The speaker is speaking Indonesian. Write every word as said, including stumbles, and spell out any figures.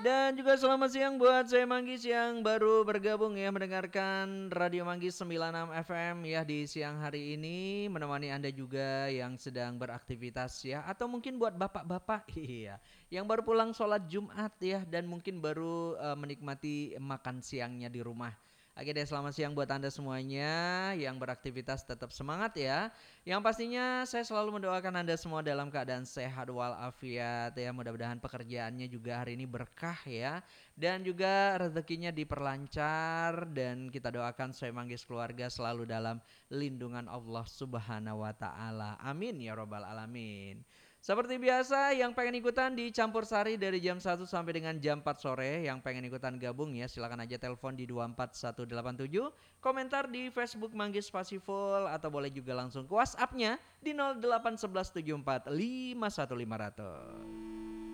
Dan juga selamat siang buat saya Manggis yang baru bergabung ya mendengarkan Radio Manggis sembilan puluh enam F M ya di siang hari ini, menemani Anda juga yang sedang beraktivitas ya, atau mungkin buat bapak-bapak iya yang baru pulang sholat Jumat ya dan mungkin baru uh, menikmati makan siangnya di rumah. Oke deh, selamat siang buat Anda semuanya yang beraktivitas, tetap semangat ya. Yang pastinya saya selalu mendoakan Anda semua dalam keadaan sehat walafiat ya. Mudah-mudahan pekerjaannya juga hari ini berkah ya. Dan juga rezekinya diperlancar, dan kita doakan saya Manggis keluarga selalu dalam lindungan Allah Subhanahu wa taala. Amin ya robbal alamin. Seperti biasa, yang pengen ikutan di Campur Sari dari jam satu sampai dengan jam empat sore. Yang pengen ikutan gabung ya, silakan aja telepon di dua empat satu delapan tujuh, komentar di Facebook Manggis Spasiful, atau boleh juga langsung ke WhatsApp-nya di nol delapan satu satu tujuh empat lima satu lima nol nol.